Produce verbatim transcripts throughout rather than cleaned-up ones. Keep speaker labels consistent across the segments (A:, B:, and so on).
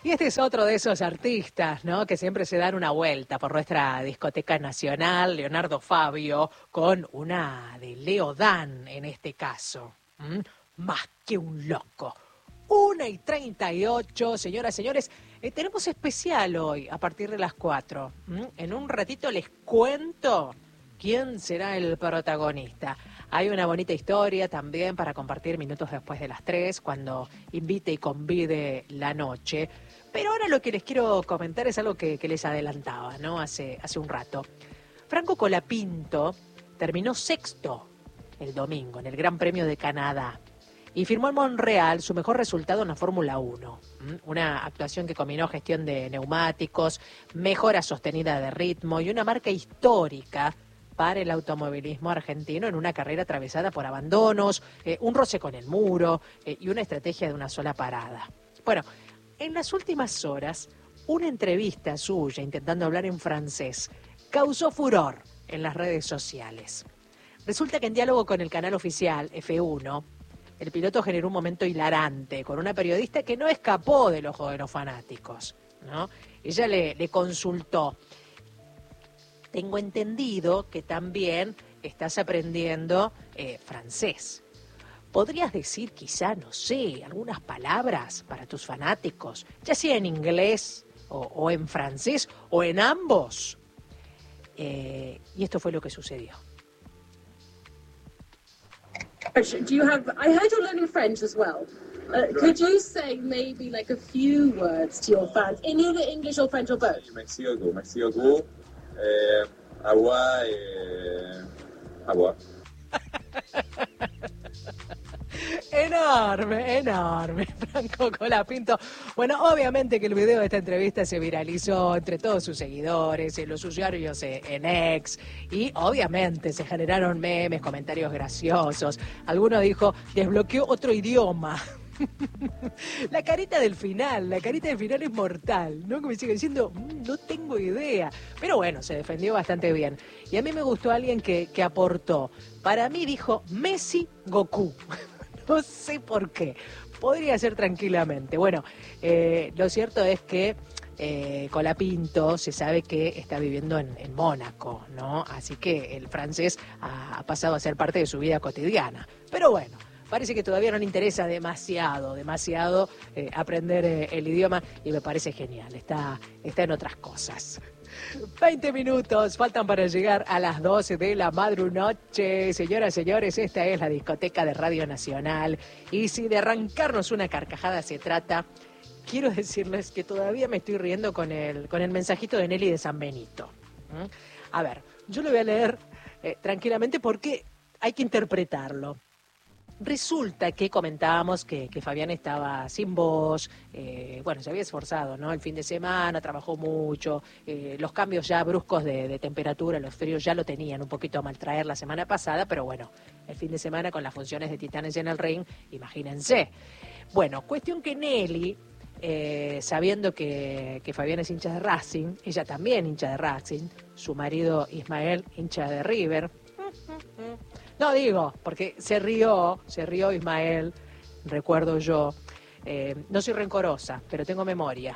A: Y este es otro de esos artistas, ¿no? Que siempre se dan una vuelta por nuestra discoteca nacional, Leonardo Fabio, con una de Leo Dan en este caso. ¿Mm? Más que un loco. Una y treinta y ocho, señoras y señores, eh, tenemos especial hoy a partir de las cuatro. ¿Mm? En un ratito les cuento quién será el protagonista. Hay una bonita historia también para compartir minutos después de las tres, cuando invite y convide la noche. Pero ahora lo que les quiero comentar es algo que, que les adelantaba, ¿no? Hace, hace un rato. Franco Colapinto terminó sexto el domingo en el Gran Premio de Canadá y firmó en Montreal su mejor resultado en la Fórmula uno. Una actuación que combinó gestión de neumáticos, mejora sostenida de ritmo y una marca histórica para el automovilismo argentino en una carrera atravesada por abandonos, eh, un roce con el muro eh, y una estrategia de una sola parada. Bueno, en las últimas horas, una entrevista suya intentando hablar en francés causó furor en las redes sociales. Resulta que en diálogo con el canal oficial F uno, el piloto generó un momento hilarante con una periodista que no escapó del ojo de los fanáticos, ¿no? Ella le, le consultó: tengo entendido que también estás aprendiendo eh, francés. ¿Podrías decir quizá, no sé, algunas palabras para tus fanáticos, ya sea en inglés o, o en francés o en ambos? Eh, y esto fue lo que sucedió.
B: Do you have? I heard you're learning French as well. Uh, could you say maybe like a few words to your fans in either English or French or both?
C: Merci beaucoup, merci beaucoup. Eh, agua, eh, agua.
A: Enorme, enorme, Franco Colapinto. Bueno, obviamente que el video de esta entrevista se viralizó entre todos sus seguidores, en los usuarios en X, y obviamente se generaron memes, comentarios graciosos. Alguno dijo, desbloqueó otro idioma. La carita del final, la carita del final es mortal, ¿no? Que me sigue diciendo, mmm, no tengo idea. Pero bueno, se defendió bastante bien. Y a mí me gustó alguien que, que aportó. Para mí dijo Messi Goku. No sé por qué. Podría ser tranquilamente. Bueno, eh, lo cierto es que eh, Colapinto se sabe que está viviendo en, en Mónaco, ¿no? Así que el francés ha, ha pasado a ser parte de su vida cotidiana. Pero bueno, parece que todavía no le interesa demasiado, demasiado eh, aprender eh, el idioma, y me parece genial. Está, está en otras cosas. veinte minutos faltan para llegar a las doce de la madrunoche. Señoras y señores, esta es la discoteca de Radio Nacional. Y si de arrancarnos una carcajada se trata, quiero decirles que todavía me estoy riendo con el, con el mensajito de Nelly de San Benito. ¿Mm? A ver, yo lo voy a leer eh, tranquilamente porque hay que interpretarlo. Resulta que comentábamos que, que Fabián estaba sin voz, eh, bueno, se había esforzado, ¿no? El fin de semana, trabajó mucho, eh, los cambios ya bruscos de, de temperatura, los fríos ya lo tenían un poquito a maltraer la semana pasada, pero bueno, el fin de semana con las funciones de Titanes en el Ring, imagínense. Bueno, cuestión que Nelly, eh, sabiendo que, que Fabián es hincha de Racing, ella también hincha de Racing, su marido Ismael hincha de River. No digo, porque se rió, se rió Ismael, recuerdo yo. Eh, no soy rencorosa, pero tengo memoria.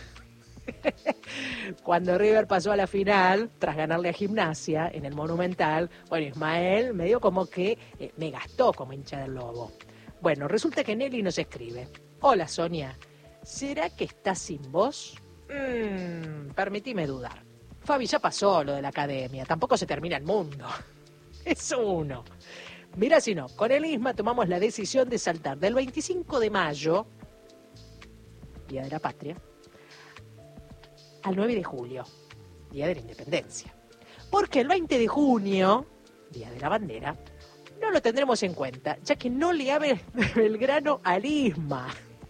A: Cuando River pasó a la final, tras ganarle a Gimnasia en el Monumental, bueno, Ismael medio como que eh, me gastó como hincha del Lobo. Bueno, resulta que Nelly nos escribe: hola Sonia, ¿será que estás sin voz? Mm, permitime dudar. Fabi, ya pasó lo de la academia, tampoco se termina el mundo. Es uno. Mira si no, con el Isma tomamos la decisión de saltar del veinticinco de mayo, Día de la Patria, al nueve de julio, Día de la Independencia. Porque el veinte de junio, Día de la Bandera, no lo tendremos en cuenta, ya que no le abre Belgrano al Isma.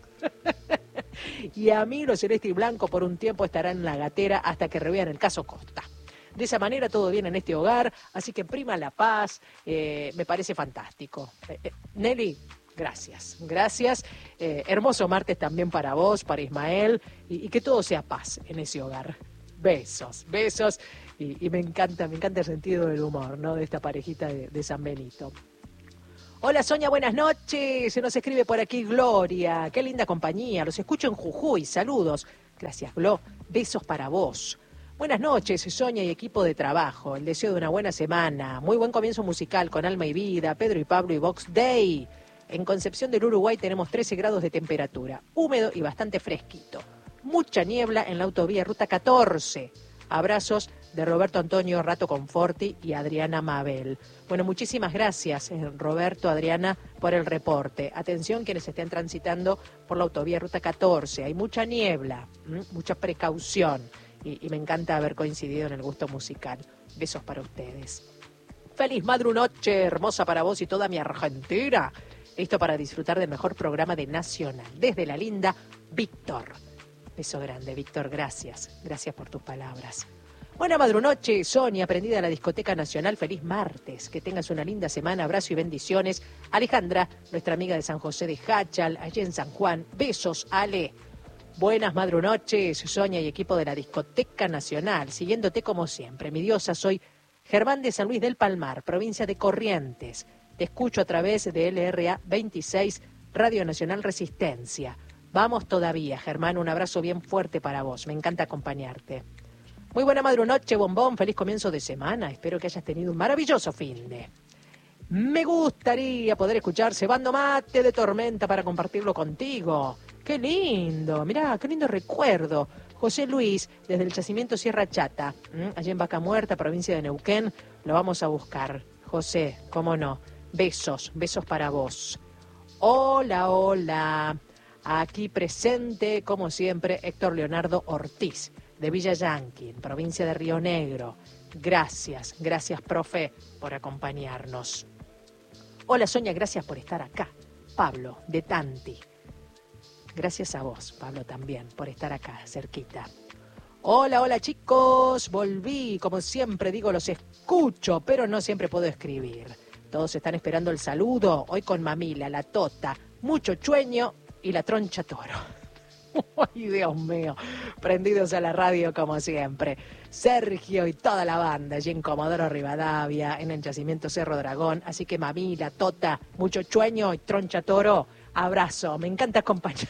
A: Y a mí, lo celeste y blanco, por un tiempo estarán en la gatera hasta que revean el caso Costa. De esa manera todo bien en este hogar, así que prima la paz, eh, me parece fantástico. Eh, eh, Nelly, gracias, gracias. Eh, hermoso martes también para vos, para Ismael, y, y que todo sea paz en ese hogar. Besos, besos, y, y me encanta, me encanta el sentido del humor, ¿no? De esta parejita de, de San Benito. Hola Sonia, buenas noches. Se nos escribe por aquí Gloria. Qué linda compañía. Los escucho en Jujuy. Saludos. Gracias, Glo. Besos para vos. Buenas noches, Sonia y equipo de trabajo. El deseo de una buena semana. Muy buen comienzo musical con Alma y Vida, Pedro y Pablo y Vox Day. En Concepción del Uruguay tenemos trece grados de temperatura. Húmedo y bastante fresquito. Mucha niebla en la autovía Ruta catorce. Abrazos de Roberto Antonio Rato Conforti y Adriana Mabel. Bueno, muchísimas gracias, Roberto, Adriana, por el reporte. Atención quienes estén transitando por la autovía Ruta catorce. Hay mucha niebla, ¿m? mucha precaución. Y, y me encanta haber coincidido en el gusto musical. Besos para ustedes. Feliz madrunoche, hermosa para vos y toda mi Argentina. Listo para disfrutar del mejor programa de Nacional. Desde la linda Víctor. Beso grande, Víctor, gracias. Gracias por tus palabras. Buena madrunoche, Sonia, aprendida a la Discoteca Nacional. Feliz martes. Que tengas una linda semana. Abrazo y bendiciones. Alejandra, nuestra amiga de San José de Hachal, allí en San Juan. Besos, Ale. Buenas madrunoches, Sonia y equipo de la Discoteca Nacional. Siguiéndote como siempre. Mi diosa, soy Germán de San Luis del Palmar, provincia de Corrientes. Te escucho a través de L R A veintiséis, Radio Nacional Resistencia. Vamos todavía, Germán, un abrazo bien fuerte para vos. Me encanta acompañarte. Muy buena madrunoche, bombón. Feliz comienzo de semana. Espero que hayas tenido un maravilloso finde. Me gustaría poder escuchar Cebando Mate de Tormenta para compartirlo contigo. ¡Qué lindo! Mirá, qué lindo recuerdo. José Luis, desde el yacimiento Sierra Chata, ¿m? allí en Vaca Muerta, provincia de Neuquén, lo vamos a buscar. José, cómo no. Besos, besos para vos. Hola, hola. Aquí presente, como siempre, Héctor Leonardo Ortiz, de Villa Yanqui, provincia de Río Negro. Gracias, gracias, profe, por acompañarnos. Hola, Sonia, gracias por estar acá. Pablo, de Tanti. Gracias a vos, Pablo, también, por estar acá, cerquita. Hola, hola, chicos. Volví, como siempre digo, los escucho, pero no siempre puedo escribir. Todos están esperando el saludo. Hoy con Mamila, la Tota, mucho chueño y la Troncha Toro. Ay, Dios mío, prendidos a la radio como siempre. Sergio y toda la banda allí en Comodoro Rivadavia, en el yacimiento Cerro Dragón. Así que Mamila, Tota, mucho chueño y Troncha Toro. Abrazo, me encanta acompañar.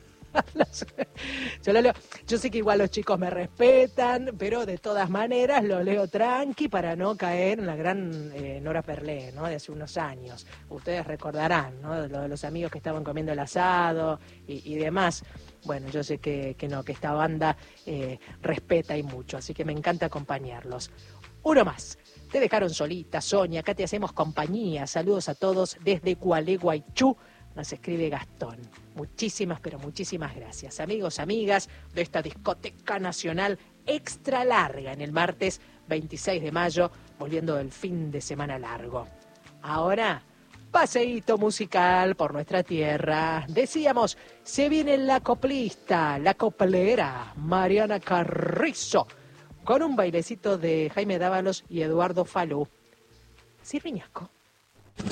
A: Yo, lo leo. Yo sé que igual los chicos me respetan, pero de todas maneras lo leo tranqui para no caer en la gran eh, Nora Perlé, ¿no? De hace unos años. Ustedes recordarán, ¿no? Lo de los amigos que estaban comiendo el asado y, y demás. Bueno, yo sé que, que no, que esta banda eh, respeta y mucho, así que me encanta acompañarlos. Uno más. Te dejaron solita, Sonia, acá te hacemos compañía. Saludos a todos desde Gualeguaychú. Nos escribe Gastón. Muchísimas, pero muchísimas gracias. Amigos, amigas de esta Discoteca Nacional extra larga en el martes veintiséis de mayo, volviendo del fin de semana largo. Ahora, paseíto musical por nuestra tierra. Decíamos, se viene la coplista, la coplera, Mariana Carrizo, con un bailecito de Jaime Dávalos y Eduardo Falú. Sirviñasco.